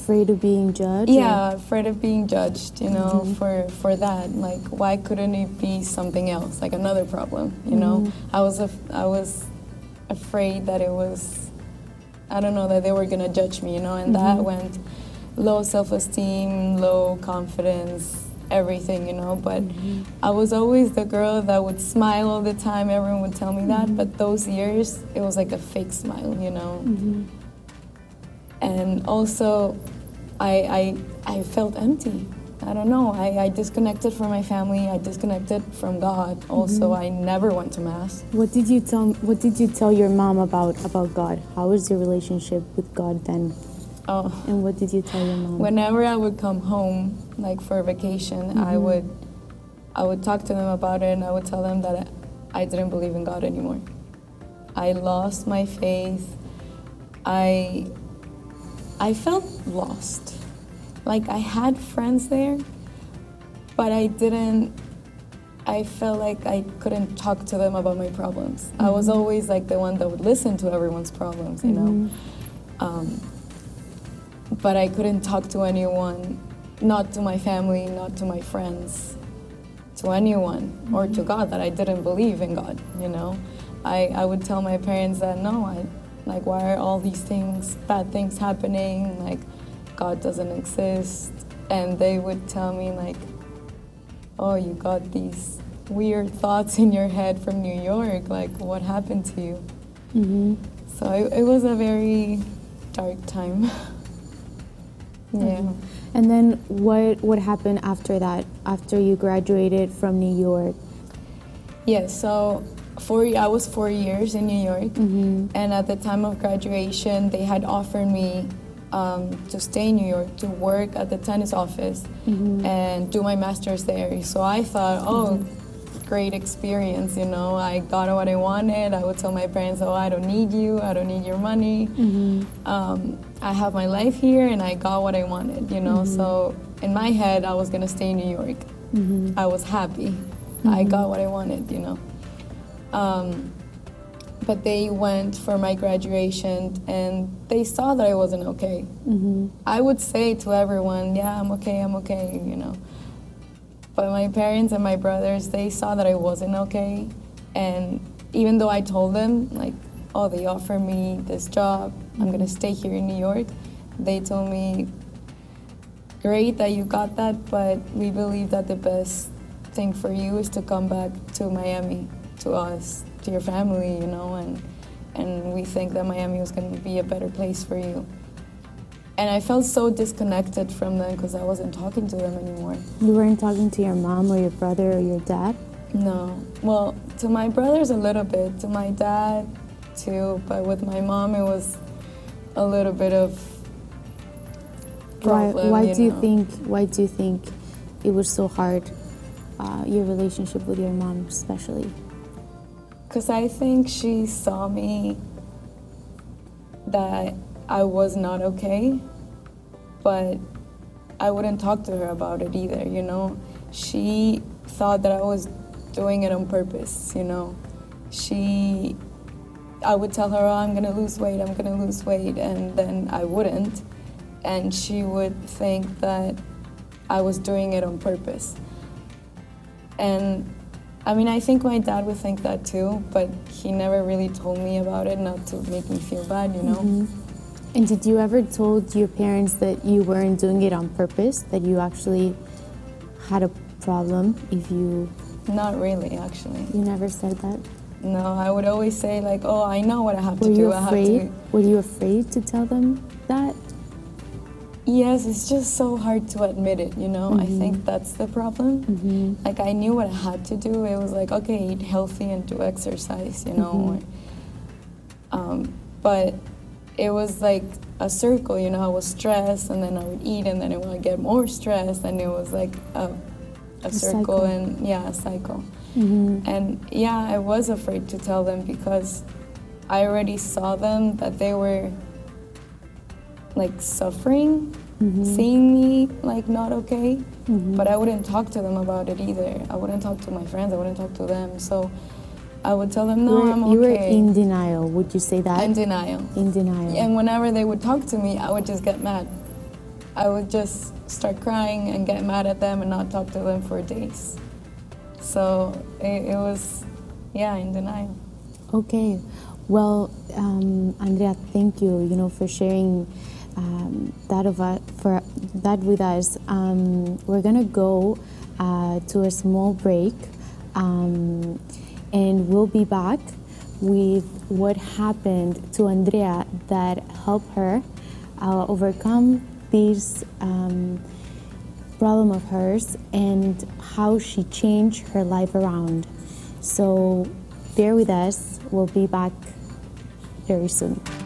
Afraid of being judged? Yeah, afraid of being judged, you know, for that. Like, why couldn't it be something else, like another problem, you know? I was afraid that it was, I don't know, that they were gonna judge me, you know, and that went low self-esteem, low confidence, everything, you know, but I was always the girl that would smile all the time. Everyone would tell me that, but those years, it was like a fake smile, you know. And also, I felt empty. I don't know, I disconnected from my family, I disconnected from God. Also, I never went to Mass. What did you tell your mom about God? How was your relationship with God then? Oh. And what did you tell your mom? Whenever I would come home, like for a vacation, I would talk to them about it, and I would tell them that I didn't believe in God anymore. I lost my faith. I felt lost. Like, I had friends there, but I felt like I couldn't talk to them about my problems. I was always like the one that would listen to everyone's problems, you know. But I couldn't talk to anyone, not to my family, not to my friends, to anyone, or to God, that I didn't believe in God, you know. I would tell my parents that, no, like, why are all these things, bad things happening, like, God doesn't exist. And they would tell me, like, oh, you got these weird thoughts in your head from New York, like, what happened to you? So it was a very dark time. Yeah. And then what happened after that, after you graduated from New York? Yeah, so I was 4 years in New York, and at the time of graduation, they had offered me to stay in New York, to work at the tennis office and do my master's there. So I thought, oh, great experience, you know. I got what I wanted. I would tell my parents, oh, I don't need you, I don't need your money. I have my life here, and I got what I wanted, you know. So in my head, I was gonna stay in New York. I was happy. I got what I wanted, you know. But they went for my graduation, and they saw that I wasn't okay. I would say to everyone, yeah, I'm okay, you know. But my parents and my brothers, they saw that I wasn't okay. And even though I told them, like, oh, they offered me this job, I'm gonna stay here in New York, they told me, great that you got that, but we believe that the best thing for you is to come back to Miami, to us, to your family, you know, and we think that Miami was going to be a better place for you. And I felt so disconnected from them because I wasn't talking to them anymore. You weren't talking to your mom or your brother or your dad? No. Well, to my brothers a little bit, to my dad too, but with my mom it was a little bit of problem. Why do you think it was so hard, your relationship with your mom especially? Because I think she saw me that I was not okay, but I wouldn't talk to her about it either, you know. She thought that I was doing it on purpose, you know. I would tell her, oh, I'm gonna lose weight, and then I wouldn't. And she would think that I was doing it on purpose. And I mean, I think my dad would think that too, but he never really told me about it, not to make me feel bad, you know? And did you ever told your parents that you weren't doing it on purpose, that you actually had a problem if you... Not really, actually. You never said that? No, I would always say, like, oh, I know what I have to do. Were you afraid to tell them that? Yes, it's just so hard to admit it, you know? I think that's the problem. Like, I knew what I had to do. It was like, okay, eat healthy and do exercise, you know? But it was like a circle, you know? I was stressed, and then I would eat, and then I would get more stressed, and it was like a circle, and yeah, a cycle. And yeah, I was afraid to tell them because I already saw them that they were like suffering, seeing me like not okay, but I wouldn't talk to them about it either. I wouldn't talk to my friends, I wouldn't talk to them. So I would tell them, no, I'm okay. You were in denial, would you say that? In denial. In denial. And whenever they would talk to me, I would just get mad. I would just start crying and get mad at them and not talk to them for days. So it was, yeah, in denial. Okay. Well, Andrea, thank you, for sharing that with us. We're gonna go to a small break, and we'll be back with what happened to Andrea that helped her overcome this problem of hers and how she changed her life around. So bear with us. We'll be back very soon.